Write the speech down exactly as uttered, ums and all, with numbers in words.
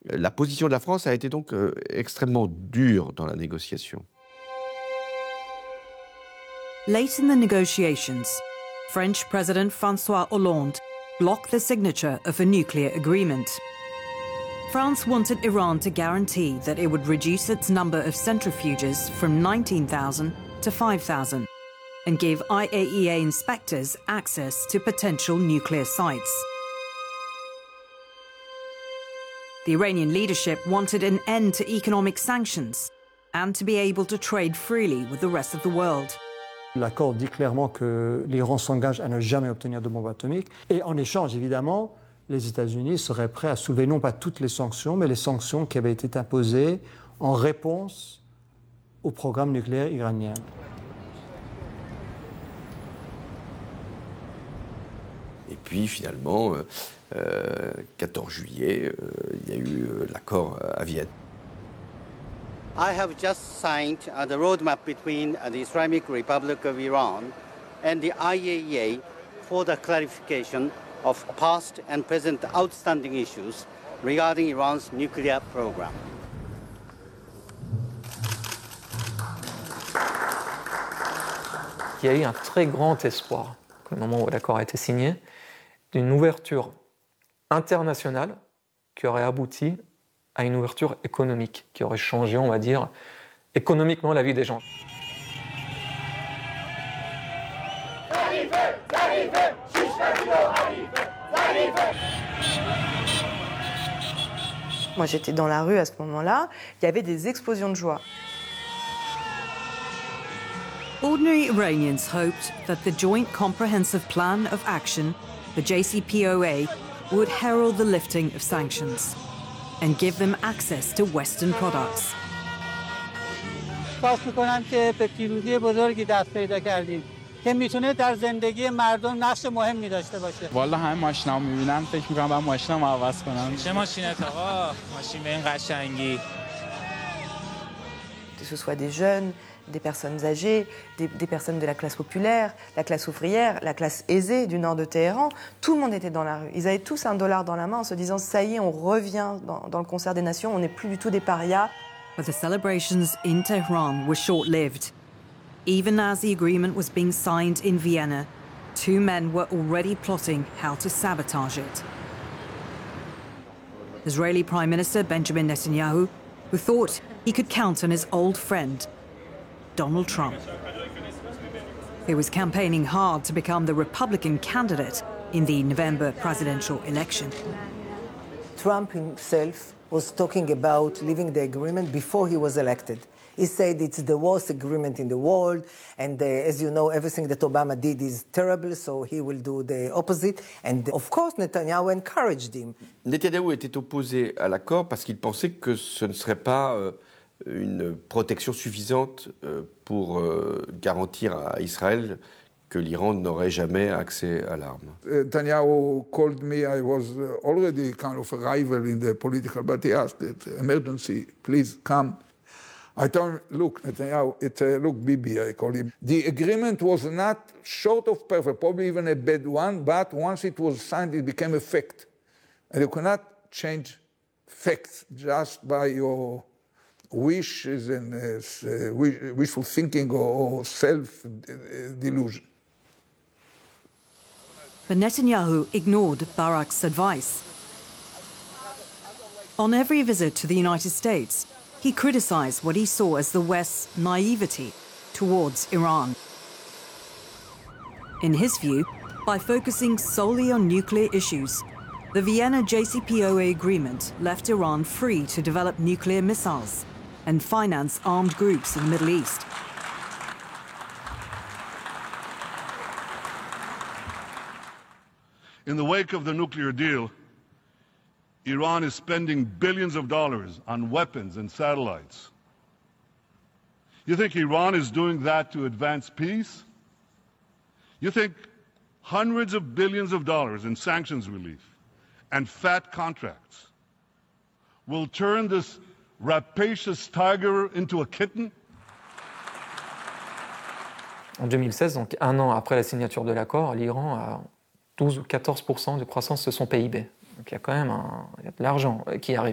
La position de la France a été donc euh, extrêmement dure dans la négociation. Late in the negotiations, French President François Hollande blocked the signature of a nuclear agreement. France wanted Iran to guarantee that it would reduce its number of centrifuges from nineteen thousand to five thousand and give I A E A inspectors access to potential nuclear sites. The Iranian leadership wanted an end to economic sanctions and to be able to trade freely with the rest of the world. L'accord dit clairement que l'Iran s'engage à ne jamais obtenir de bombes atomiques. Et en échange, évidemment, les États-Unis seraient prêts à soulever non pas toutes les sanctions, mais les sanctions qui avaient été imposées en réponse au programme nucléaire iranien. Et puis finalement, euh, euh, quatorze juillet, euh, il y a eu euh, l'accord à Vienne. I have just signed uh, the roadmap between uh, the Islamic Republic of Iran and the I A E A for the clarification of past and present outstanding issues regarding Iran's nuclear program. Il y a eu un très grand espoir, au moment où l'accord a été signé, d'une ouverture internationale qui aurait abouti à une ouverture économique, qui aurait changé, on va dire, économiquement la vie des gens. Moi, j'étais dans la rue à ce moment-là, il y avait des explosions de joie. Ordinary Iranians hoped that the Joint Comprehensive Plan of Action, the J C P O A, would herald the lifting of sanctions and give them access to Western products. خواست می‌کنم که به پیروزی بزرگی دست پیدا کردیم که میتونه در زندگی مردم نقش مهمی داشته باشه. والا همه ماشینامو می‌بینم فکر می‌کنم بعد ماشینمو عوض کنم. چه ماشینت آقا؟ ماشین به این قشنگی. Que ce soit des jeunes, des personnes âgées, des, des personnes de la classe populaire, la classe ouvrière, la classe aisée du nord de Téhéran, tout le monde était dans la rue. Ils avaient tous un dollar dans la main en se disant « ça y est, on revient dans, dans le concert des nations, on n'est plus du tout des parias ». But the celebrations in Tehran were short-lived. Even as the agreement was being signed in Vienna, two men were already plotting how to sabotage it. Israeli Prime Minister Benjamin Netanyahu, who thought he could count on his old friend, Donald Trump. He was campaigning hard to become the Republican candidate in the November presidential election. Trump himself was talking about leaving the agreement before he was elected. He said it's the worst agreement in the world, and uh, as you know, everything that Obama did is terrible, so he will do the opposite. And of course, Netanyahu encouraged him. Netanyahu était opposé à l'accord parce qu'il pensait que ce ne serait pas euh, une protection suffisante euh, pour euh, garantir à Israël que l'Iran n'aurait jamais accès à l'arme. Netanyahu called me. I was already kind of a rival in the political, but he asked that emergency, please come. I told him, look, Netanyahu, it's uh, look, Bibi, I call him. The agreement was not short of perfect, probably even a bad one, but once it was signed, it became a fact. And you cannot change facts just by your wishes and uh, wishful thinking or self-delusion. But Netanyahu ignored Barak's advice. On every visit to the United States, he criticized what he saw as the West's naivety towards Iran. In his view, by focusing solely on nuclear issues, the Vienna J C P O A agreement left Iran free to develop nuclear missiles and finance armed groups in the Middle East. In the wake of the nuclear deal, Iran is spending billions of dollars on weapons and satellites. You think Iran is doing that to advance peace? You think hundreds of billions of dollars in sanctions relief and fat contracts will turn this rapacious tiger into a kitten? En deux mille seize, donc un an après la signature de l'accord, l'Iran a douze ou quatorze pour cent de croissance de son P I B. Donc il y a quand même un, il y a de l'argent qui arrive.